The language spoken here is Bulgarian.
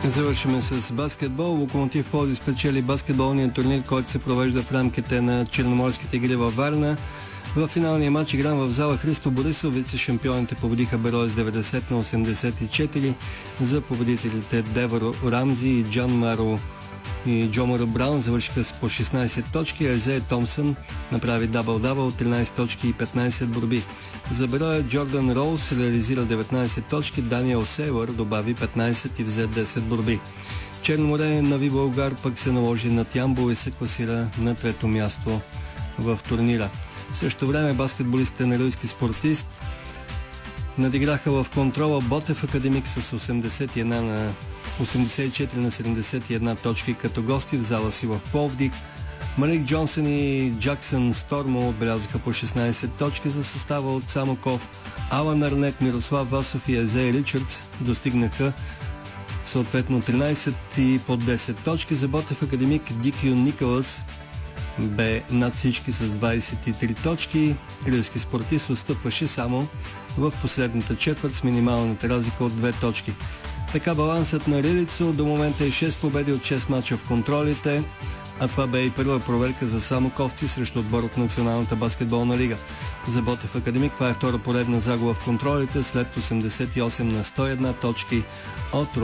Завършваме с баскетбол. Локомотив Пловдив спечели баскетболния турнир, който се провежда в рамките на Черноморските игри във Варна. В финалния матч, игран в зала Христо Борисов, вице-шампионите победиха Берое с 90-84. За победителите Деворо Рамзи и Джо Маро Браун завършиха с по 16 точки. Езея Томсън направи дабъл-дабъл, 13 точки и 15 борби. За Берое Джордан Роуз реализира 19 точки, Даниел Сейлър добави 15 и взе 10 борби. Черноморе Нави Болгар пък се наложи над Ямбол и се класира на трето място в турнира. В същото време баскетболистите на Рилски Спортист надиграха в контрола Ботев Академик с 84 на 71 точки като гости в зала си в Пловдив. Марик Джонсън и Джаксън Стормо отбелязаха по 16 точки за състава от Самоков. Алан Арнет, Мирослав Васов и Езей Ричардс достигнаха съответно 13 и по 10 точки. За Ботев Академик Дикю Николас бе над всички с 23 точки. Рилски Спортист отстъпваше само в последната четвърт с минималната разлика от 2 точки. Така балансът на Рилицо до момента е 6 победи от 6 мача в контролите, а това бе и първа проверка за самоковци срещу отбор от Националната баскетболна лига. За Ботев Академик това е втора поредна загуба в контролите след 88 на 101 точки от